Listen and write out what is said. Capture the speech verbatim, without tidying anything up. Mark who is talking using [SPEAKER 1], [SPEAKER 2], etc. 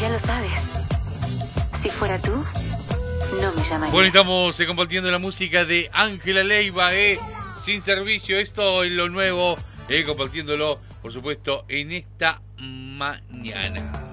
[SPEAKER 1] ya lo sabes. Si fuera tú, no me llamaría.
[SPEAKER 2] Bueno, estamos eh, compartiendo la música de Ángela Leiva, eh, Sin Servicio. Esto es lo nuevo, eh, compartiéndolo, por supuesto, en esta mañana.